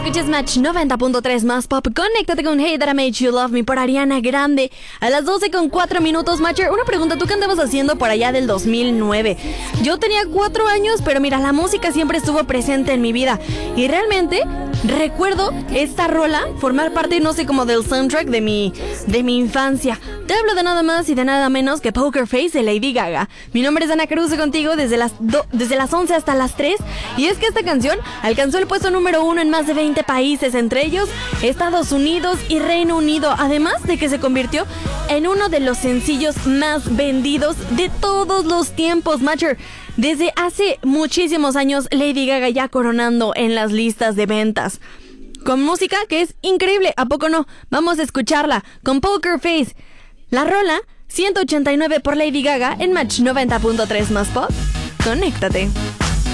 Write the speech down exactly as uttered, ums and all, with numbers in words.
Escuchas Match noventa punto tres más pop. Conéctate con Hey That I Made You Love Me por Ariana Grande. A las doce con cuatro minutos, Matcher. Una pregunta, ¿tú qué andabas haciendo por allá del dos mil nueve? Yo tenía cuatro años, pero mira, la música siempre estuvo presente en mi vida. Y realmente recuerdo esta rola formar parte, no sé, como del soundtrack de mi, de mi infancia. Te hablo de nada más y de nada menos que Poker Face de Lady Gaga. Mi nombre es Ana Cruz, contigo desde las, do, desde las once hasta las tres. Y es que esta canción alcanzó el puesto número uno en más de veinte países, entre ellos Estados Unidos y Reino Unido. Además de que se convirtió en uno de los sencillos más vendidos de todos los tiempos, Matcher. Desde hace muchísimos años, Lady Gaga ya coronando en las listas de ventas. Con música que es increíble, ¿a poco no? Vamos a escucharla con Poker Face. La rola ciento ochenta y nueve por Lady Gaga en Match noventa punto tres más pop. Conéctate.